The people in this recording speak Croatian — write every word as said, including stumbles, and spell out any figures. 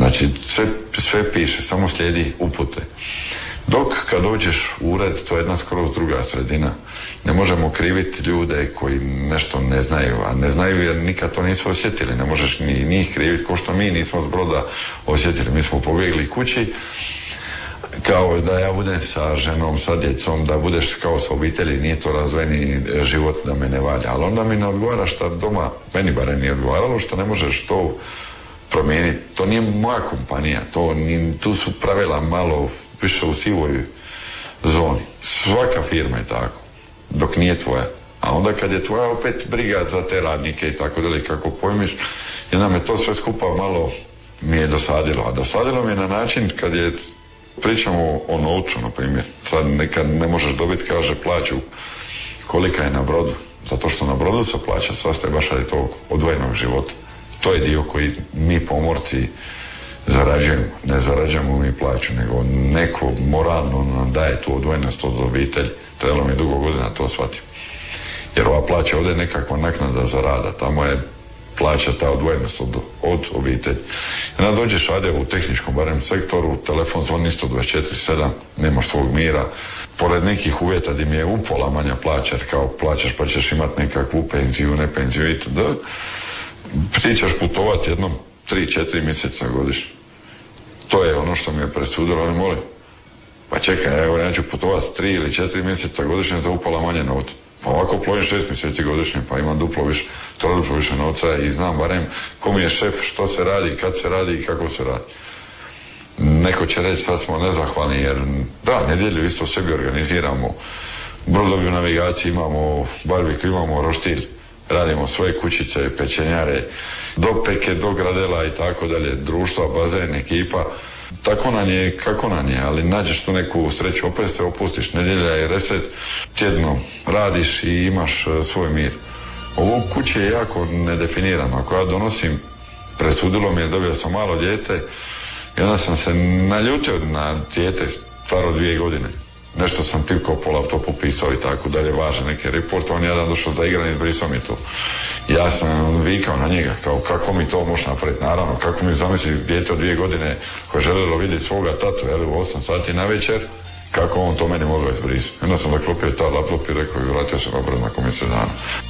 Znači, sve, sve piše, samo slijedi upute. Dok kad dođeš u ured, to je jedna skroz druga sredina. Ne možemo kriviti ljude koji nešto ne znaju, a ne znaju jer nikad to nisu osjetili. Ne možeš ni njih kriviti, ko što mi nismo s broda osjetili. Mi smo pobjegli kući, kao da ja budem sa ženom, sa djecom, da budeš kao sa obitelji, nije to razdvojeni život da me ne valja. Ali onda mi ne odgovara što doma, meni barem nije odgovaralo, što ne možeš to promijeniti. To nije moja kompanija, to, ni, tu su pravila malo više u sivoj zoni. Svaka firma je tako, dok nije tvoja. A onda kad je tvoja, opet briga za te radnike i tako dalje, kako pojmiš, jedna me to sve skupa malo mi je dosadilo. A dosadilo mi je na način kad je, pričamo o novcu, na primjer, sad nekad ne možeš dobiti, kaže, plaću kolika je na brodu, zato što na brodu se plaća sastaje baš radi tog odvojenog života. To je dio koji mi pomorci zarađujemo. Ne zarađujemo mi plaću, nego neko moralno nam daje tu odvojenost od obitelji. Trebalo mi dugo godina to shvatiti. Jer ova plaća ovdje je nekakva naknada za rada, tamo je plaća ta odvojenost od, od obitelji. I onda dođeš ajde u tehničkom barem sektoru, telefon zvoni isto dvadeset četiri sedam, nemaš svog mira. Pored nekih uvjeta gdje mi je upola manja plaća, jer kao plaćaš pa ćeš imati nekakvu penziju, ne penziju itd. Ti ćeš putovati jednom tri četiri mjeseca godišnje. To je ono što mi je presudilo, ne molim. Pa čekaj, evo ja ću putovati tri ili četiri mjeseca godišnje za upola manje novca. Pa ovako plovim šest mjeseci godišnje, pa imam duplo više, troduplo više novca i znam barem ko mi je šef, što se radi, kad se radi i kako se radi. Neko će reći sad smo nezahvalni jer da, nedjelju isto sebi organiziramo, brodovi u navigaciji imamo, barbiku imamo, roštilj, radimo svoje kućice, pečenjare, do peke, do gradela i tako dalje, društva, bazen, ekipa. Tako nam je, kako nam je, ali nađeš tu neku sreću, opet se opustiš, nedjelja je reset, tjedno radiš i imaš svoj mir. Ovo kuće je jako nedefinirano. Ako ja donosim, presudilo mi je, dobio sam malo dijete i onda sam se naljutio na dijete staro dvije godine. Nešto sam tipkao po laptopu pisao i tako dalje, važe neke reporte, on je jedan došao za igran i izbrisao mi to. Ja sam vikao na njega, kao kako mi to može napraviti, naravno, kako mi zamisli dijete od dvije godine koje želelo vidjeti svoga tatu, jel, u osam sati na večer, kako on to meni mogao izbrisati. Onda sam zaklopio ta laptop i rekao i vratio se na brod nakon mjesec dana.